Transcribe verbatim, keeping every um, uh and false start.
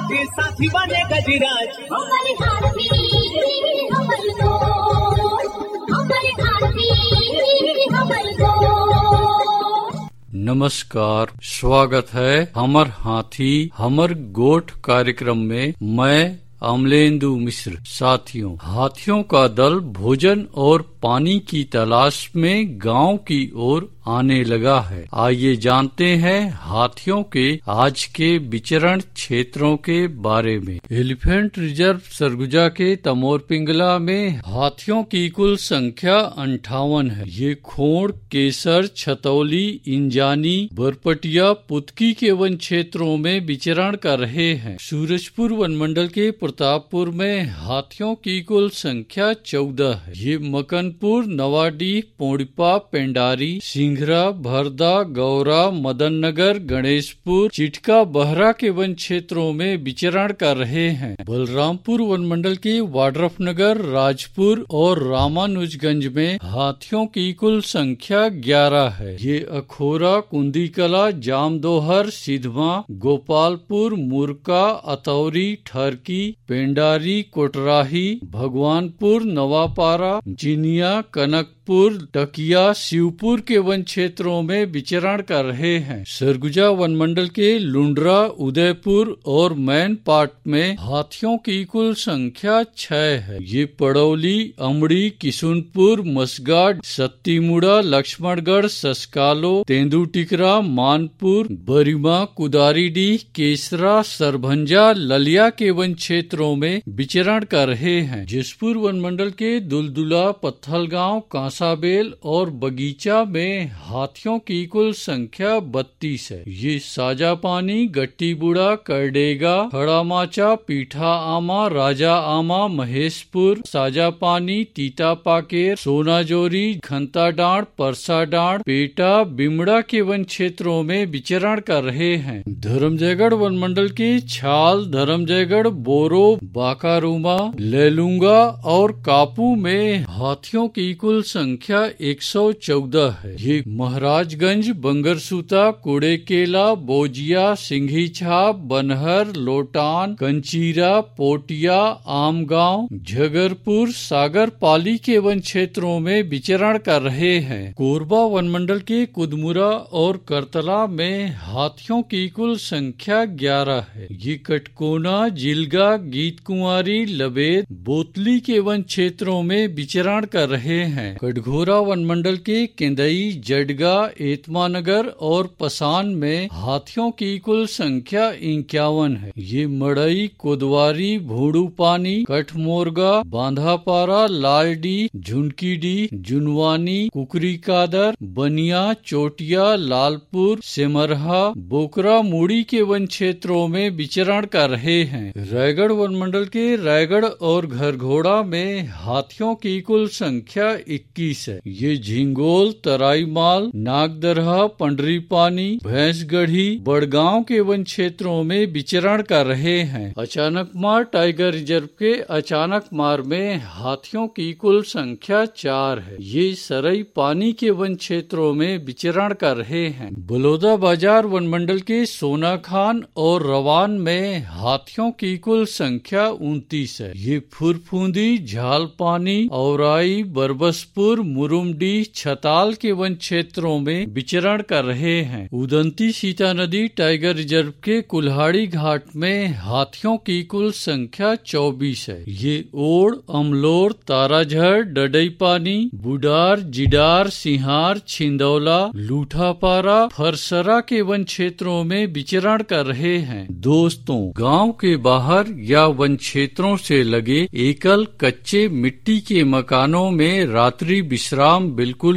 फिर साथी बने गजराज। हमारे हाथी हमर दोस्त, हमारे हाथी हमर दोस्त। नमस्कार, स्वागत है हमर हाथी हमर गोठ कार्यक्रम में। मैं अमलेंदु मिश्र। साथियों, हाथियों का दल भोजन और पानी की तलाश में गांव की ओर आने लगा है। आइए जानते हैं हाथियों के आज के विचरण क्षेत्रों के बारे में। एलिफेंट रिजर्व सरगुजा के तमोर पिंगला में हाथियों की कुल संख्या अंठावन है। ये खोड़, केसर, छतौली, इंजानी, बरपटिया, पुतकी के वन क्षेत्रों में विचरण कर रहे हैं। सूरजपुर वन मंडल के प्रतापपुर में हाथियों की कुल संख्या चौदह है। ये मकनपुर, नवाडीह, पोड़िपा, पेंडारी, सिंघरा, भरदा, गौरा, मदन नगर, गणेशपुर, चिटका, बहरा के वन क्षेत्रों में विचरण कर रहे हैं। बलरामपुर वन मंडल के वाड्रफ नगर, राजपुर और रामानुजगंज में हाथियों की कुल संख्या ग्यारह है। ये अखोरा, कुंदीकला, जामदोहर, सिधमा, गोपालपुर, मुरका, अतौरी, ठरकी, पेंडारी, कोटराही, भगवानपुर, नवापारा, जिनिया, कनकपुर, टकिया, शिवपुर के वन क्षेत्रों में विचरण कर रहे हैं। सरगुजा वन मंडल के लुंड्रा, उदयपुर और मैन पाट में हाथियों की कुल संख्या छह है। ये पड़ौली, अमड़ी, किशुनपुर, मसगाड, सत्तीमुड़ा, लक्ष्मणगढ़, ससकालो, तेंदुटिकरा, मानपुर, बरिमा, कुदारीडीह, केसरा, सरभंजा, ललिया के वन क्षेत्रों में विचरण कर रहे हैं। जसपुर वन मंडल के दुलदुला, पत्थलगांव, कांसाबेल और बगीचा में हाथियों की कुल संख्या बत्तीस है। ये साजा पानी, गट्टीबुड़ा, करडेगा, खड़ामाचा, पीठा आमा, राजा आमा, महेशपुर, साजा पानी, तीता पाकेर, सोनाजोरी, खंता डांड, परसा डांड, पेटा, बिमड़ा के वन क्षेत्रों में विचरण कर रहे हैं। धर्मजयगढ़ वन मंडल के छाल, धर्मजयगढ़, बोरो, बाकारूमा, लेलुंगा और कापू में हाथियों की कुल संख्या एक सौ चौदह है। ये महाराजगंज, बंगरसूता, कुड़ेकेला, बोजिया, सिंघी छाप, बनहर, लोटान, कंचीरा, पोटिया, आमगांव, झगरपुर, सागर पाली के वन क्षेत्रों में विचरण कर रहे हैं। कोरबा वन मंडल के कुदमुरा और करतला में हाथियों की कुल संख्या ग्यारह है। ये कटकोना, जिलगा, गीत कुंवारी, लबेद, बोतली के वन क्षेत्रों में विचरण कर रहे हैं। कटघोरा वन मंडल के केंदई, जडगा, एतमानगर और पसान में हाथियों की कुल संख्या इक्यावन है। ये मड़ई, कोदवारी, भूडू पानी, कठमोरगा, बांधापारा, लालडी, झुनकीडी, जुनवानी, कुकरी कादर, बनिया, चोटिया, लालपुर, सेमरहा, बोकरा, मुड़ी के वन क्षेत्रों में विचरण कर रहे हैं। रायगढ़ वन मंडल के रायगढ़ और घरघोड़ा में हाथियों की कुल संख्या इक्कीस है। ये झिंगोल, तराईमाल, नागदरहा, पंडरी पानी, भैंसगढ़ी, बड़गांव के वन क्षेत्रों में विचरण कर रहे हैं। अचानक मार टाइगर रिजर्व के अचानक मार में हाथियों की कुल संख्या चार है। ये सरई पानी के वन क्षेत्रों में विचरण कर रहे हैं। बलौदा बाजार वन मंडल के सोना खान और रवान में हाथियों की कुल संख्या उनतीस है। ये फुरफुंदी, झालपानी, औराई, बरबसपुर, मुरुमडी, छताल के वन क्षेत्रों में विचरण कर रहे हैं। उदंती सीता नदी टाइगर रिजर्व के कुल्हाड़ी घाट में हाथियों की कुल संख्या चौबीस है। ये ओड़, अमलोर, ताराझर, डडई पानी, बुडार, जिडार, सिहार, छिंदौला, लूठापारा, फरसरा के वन क्षेत्रों में विचरण कर रहे हैं। दोस्तों, गांव के बाहर या वन क्षेत्रों से लगे एकल कच्चे मिट्टी के मकानों में रात्रि विश्राम बिल्कुल